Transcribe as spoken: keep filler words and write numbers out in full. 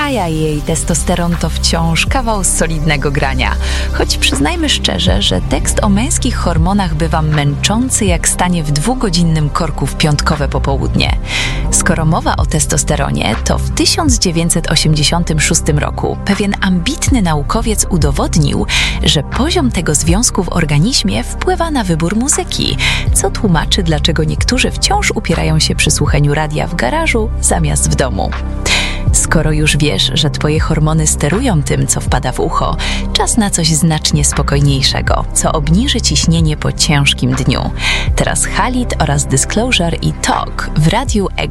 Kaja i jej testosteron to wciąż kawał solidnego grania. Choć przyznajmy szczerze, że tekst o męskich hormonach bywa męczący jak stanie w dwugodzinnym korku w piątkowe popołudnie. Skoro mowa o testosteronie, to w tysiąc dziewięćset osiemdziesiątym szóstym roku pewien ambitny naukowiec udowodnił, że poziom tego związku w organizmie wpływa na wybór muzyki, co tłumaczy, dlaczego niektórzy wciąż upierają się przy słuchaniu radia w garażu zamiast w domu. Skoro już wiesz, że twoje hormony sterują tym, co wpada w ucho, czas na coś znacznie spokojniejszego, co obniży ciśnienie po ciężkim dniu. Teraz Khalid oraz Disclosure i Talk w Radiu Ego.